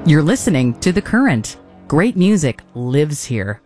You're listening to The Current. Great music lives here.